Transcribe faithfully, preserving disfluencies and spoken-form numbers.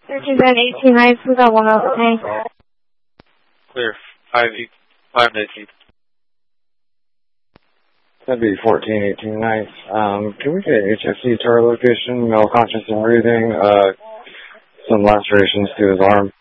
thirteen bed, eighteen nights, we got one out, okay? Clear. Five, five to eighteen. That'd be fourteen, eighteen nights. Um, can we get H S C to our location? No conscious and breathing. Uh, some lacerations to his arm.